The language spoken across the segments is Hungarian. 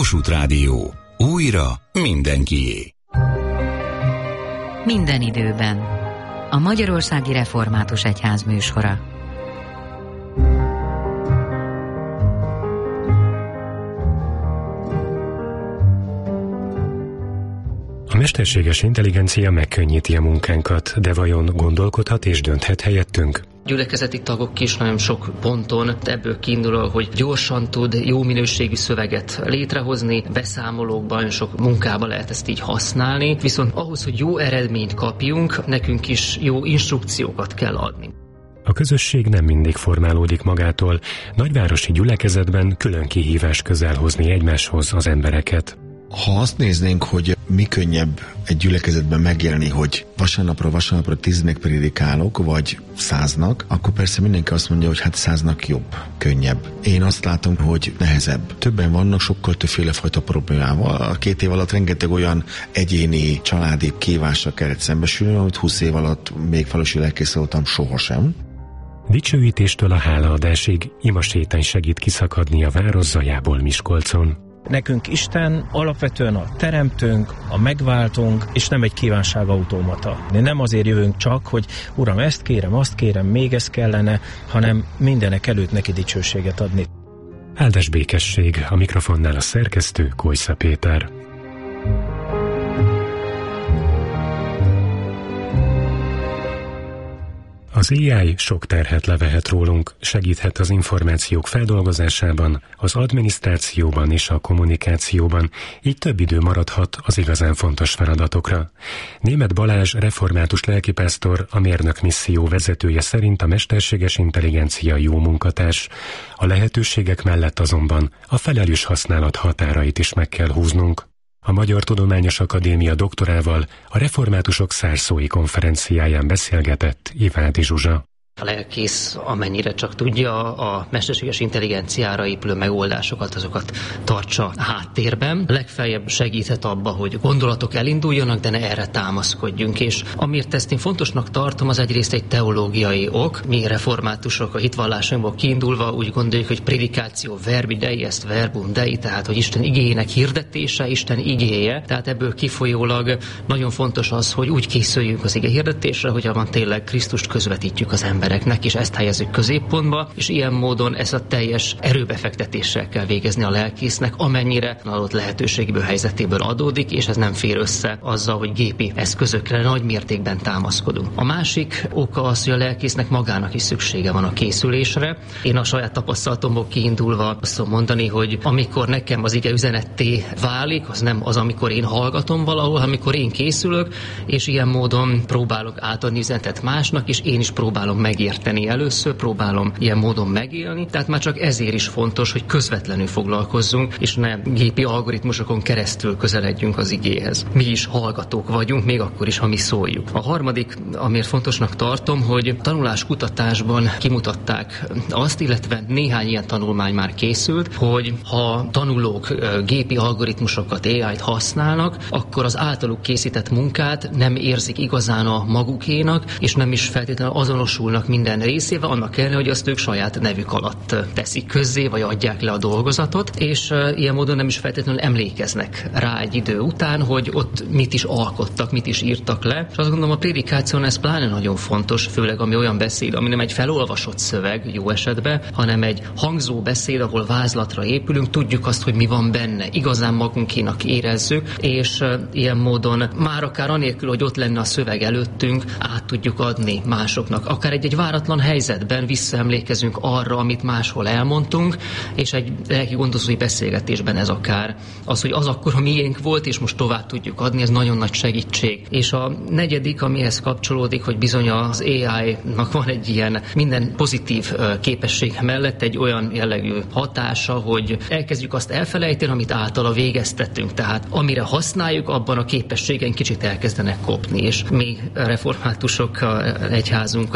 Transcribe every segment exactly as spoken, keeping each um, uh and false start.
Kossuth Rádió. Újra mindenkié. Minden időben. A Magyarországi Református Egyház műsora. A mesterséges intelligencia megkönnyíti a munkánkat, de vajon gondolkodhat és dönthet helyettünk? Gyülekezeti tagok is nagyon sok ponton ebből kiindul, hogy gyorsan tud jó minőségű szöveget létrehozni, beszámolókban, sok munkában lehet ezt így használni, viszont ahhoz, hogy jó eredményt kapjunk, nekünk is jó instrukciókat kell adni. A közösség nem mindig formálódik magától, nagyvárosi gyülekezetben külön kihívás közel hozni egymáshoz az embereket. Ha azt néznénk, hogy mi könnyebb egy gyülekezetben megélni, hogy vasárnapra vasárnapra tíznek prédikálok, vagy száznak, akkor persze mindenki azt mondja, hogy hát száznak jobb, könnyebb. Én azt látom, hogy nehezebb. Többen vannak sokkal többféle fajta problémával. A két év alatt rengeteg olyan egyéni, családi kívással kellett szembesülni, amit húsz év alatt még falusi lelkész voltam sohasem. Dicsőítéstől a hálaadásig imasétány segít kiszakadni a város zajából Miskolcon. Nekünk Isten alapvetően a teremtőnk, a megváltunk, és nem egy kívánságautomata. Nem azért jövünk csak, hogy Uram, ezt kérem, azt kérem, még ez kellene, hanem mindenek előtt neki dicsőséget adni. Áldás békesség, a mikrofonnál a szerkesztő Kojsza Péter. Az á i sok terhet levehet rólunk, segíthet az információk feldolgozásában, az adminisztrációban és a kommunikációban, így több idő maradhat az igazán fontos feladatokra. Németh Balázs református lelkipásztor, a Mérnök Misszió vezetője szerint a mesterséges intelligencia jó munkatárs. A lehetőségek mellett azonban a felelős használat határait is meg kell húznunk. A Magyar Tudományos Akadémia doktorával a reformátusok szárszói konferenciáján beszélgetett Ivádi Zsuzsa. A lelkész, amennyire csak tudja, a mesterséges intelligenciára épülő megoldásokat, azokat tartsa háttérben. Legfeljebb segíthet abba, hogy gondolatok elinduljanak, de ne erre támaszkodjunk. És amiért ezt én fontosnak tartom, az egyrészt egy teológiai ok. Mi reformátusok a hitvallásainkból kiindulva úgy gondoljuk, hogy prédikáció verbi dei, est verbum dei, tehát hogy Isten igéjének hirdetése, Isten igéje. Tehát ebből kifolyólag nagyon fontos az, hogy úgy készüljünk az ige hirdetésre, hogy abban tényleg Krisztust közvetítjük az ember. És ezt helyezzük középpontba, és ilyen módon ezt a teljes erőbefektetéssel kell végezni a lelkésznek, amennyire adott lehetőségből, helyzetéből adódik, és ez nem fér össze azzal, hogy gépi eszközökre nagy mértékben támaszkodunk. A másik oka az, hogy a lelkésznek magának is szüksége van a készülésre. Én a saját tapasztalatomból kiindulva azt tudom mondani, hogy amikor nekem az ige üzenetté válik, az nem az, amikor én hallgatom valahol, amikor én készülök, és ilyen módon próbálok átadni üzenetet másnak, és én is próbálom meg megérteni először, próbálom ilyen módon megélni, tehát már csak ezért is fontos, hogy közvetlenül foglalkozzunk, és ne gépi algoritmusokon keresztül közeledjünk az igéhez. Mi is hallgatók vagyunk, még akkor is, ha mi szóljuk. A harmadik, amiért fontosnak tartom, hogy tanuláskutatásban kimutatták azt, illetve néhány ilyen tanulmány már készült, hogy ha tanulók gépi algoritmusokat, á i-t használnak, akkor az általuk készített munkát nem érzik igazán a magukénak, és nem is feltétlenül azonosulnak minden részével, annak ellenére, hogy azt ők saját nevük alatt teszik közzé, vagy adják le a dolgozatot, és uh, ilyen módon nem is feltétlenül emlékeznek rá egy idő után, hogy ott mit is alkottak, mit is írtak le. És azt gondolom, a prédikáción ez pláne nagyon fontos, főleg ami olyan beszéd, ami nem egy felolvasott szöveg jó esetben, hanem egy hangzó beszéd, ahol vázlatra épülünk, tudjuk azt, hogy mi van benne, igazán magunkénak érezzük, és uh, ilyen módon már akár anélkül, hogy ott lenne a szöveg előttünk, át tudjuk adni másoknak. Akár egy, egy váratlan helyzetben visszaemlékezünk arra, amit máshol elmondtunk, és egy lelki gondozói beszélgetésben ez akár. Az, hogy az akkor a miénk volt, és most tovább tudjuk adni, ez nagyon nagy segítség. És a negyedik, amihez kapcsolódik, hogy bizony az á i-nak van egy ilyen minden pozitív képesség mellett egy olyan jellegű hatása, hogy elkezdjük azt elfelejteni, amit általa végeztettünk. Tehát amire használjuk, abban a képességen kicsit elkezdenek kopni, és mi reformátusok egyházunkat prédikáljuk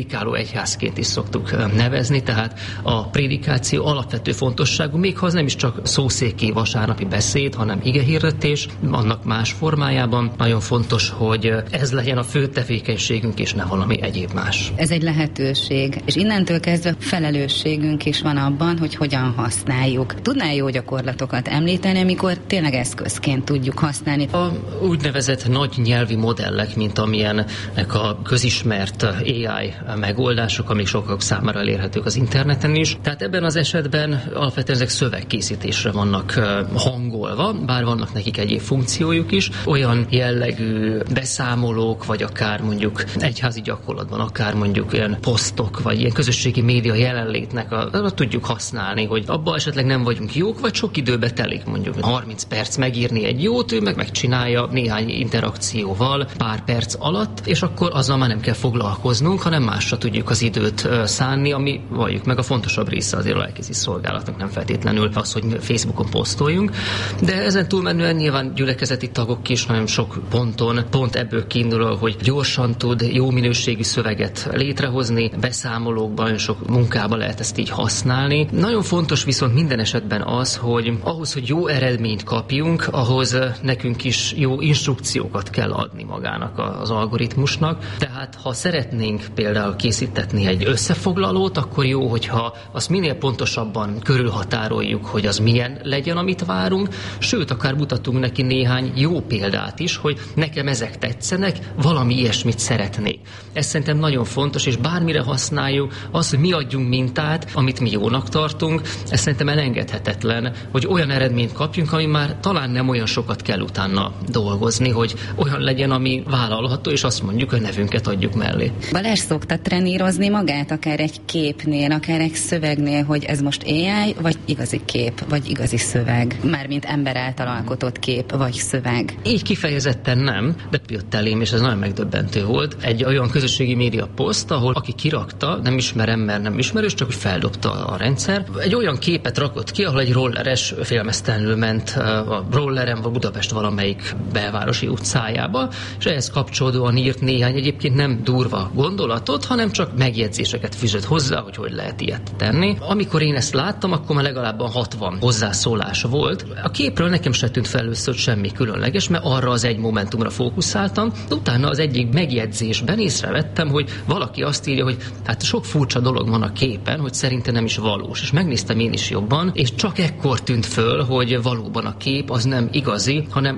prédikáló egyházként is szoktuk nevezni, tehát a prédikáció alapvető fontosságú, még ha az nem is csak szószéki vasárnapi beszéd, hanem igehirdetés, annak más formájában. Nagyon fontos, hogy ez legyen a fő tevékenységünk, és ne valami egyéb más. Ez egy lehetőség, és innentől kezdve felelősségünk is van abban, hogy hogyan használjuk. Tudnál jó gyakorlatokat említeni, amikor tényleg eszközként tudjuk használni? A úgynevezett nagy nyelvi modellek, mint amilyenek a közismert á i megoldások, amik sokak számára elérhetők az interneten is. Tehát ebben az esetben alapvetően ezek szövegkészítésre vannak hangolva, bár vannak nekik egyéb funkciójuk is. Olyan jellegű beszámolók, vagy akár mondjuk egyházi gyakorlatban, akár mondjuk ilyen posztok, vagy ilyen közösségi média jelenlétnek a, a tudjuk használni, hogy abban esetleg nem vagyunk jók, vagy sok időbe telik, mondjuk harminc perc megírni egy jót, ő meg megcsinálja néhány interakcióval pár perc alatt, és akkor azzal már nem kell foglalkoznunk, hanem másra tudjuk az időt szánni, ami valljuk meg a fontosabb része azért a lelkézi szolgálatnak, nem feltétlenül az, hogy Facebookon posztoljunk, de ezen túlmenően nyilván gyülekezeti tagok is nagyon sok ponton pont ebből kiindul, hogy gyorsan tud jó minőségű szöveget létrehozni, beszámolókban, sok munkában lehet ezt így használni. Nagyon fontos viszont minden esetben az, hogy ahhoz, hogy jó eredményt kapjunk, ahhoz nekünk is jó instrukciókat kell adni magának az algoritmusnak. Tehát ha szeretnénk például készítetni egy összefoglalót, akkor jó, hogyha azt minél pontosabban körülhatároljuk, hogy az milyen legyen, amit várunk, sőt, akár mutatunk neki néhány jó példát is, hogy nekem ezek tetszenek, valami ilyesmit szeretnék. Ez szerintem nagyon fontos, és bármire használjuk, az, hogy mi adjunk mintát, amit mi jónak tartunk, ez szerintem elengedhetetlen, hogy olyan eredményt kapjunk, ami már talán nem olyan sokat kell utána dolgozni, hogy olyan legyen, ami vállalható, és azt mondjuk, hogy nevünket adjuk mellé. Balázs szokta trenírozni magát, akár egy képnél, akár egy szövegnél, hogy ez most á i, vagy igazi kép, vagy igazi szöveg, mármint ember által alkotott kép, vagy szöveg. Így kifejezetten nem, de jött elém, és ez nagyon megdöbbentő volt. Egy olyan közösségi média poszt, ahol aki kirakta, nem ismerem, mert nem ismerős, csak hogy feldobta a rendszer. Egy olyan képet rakott ki, ahol egy rolleres félmeztelenül ment a rolleren, vagy Budapest valamelyik belvárosi utcájába, és ehhez kapcsolódóan írt néhány egyébként nem durva gondolatot, hanem csak megjegyzéseket fűzött hozzá, hogy hogy lehet ilyet tenni. Amikor én ezt láttam, akkor már legalább hatvan hozzászólás volt. A képről nekem se tűnt fel először semmi különleges, mert arra az egy momentumra fókuszáltam, de utána az egyik megjegyzésben észrevettem, hogy valaki azt írja, hogy hát sok furcsa dolog van a képen, hogy szerintem nem is valós. És megnéztem én is jobban, és csak ekkor tűnt föl, hogy valóban a kép az nem igazi, hanem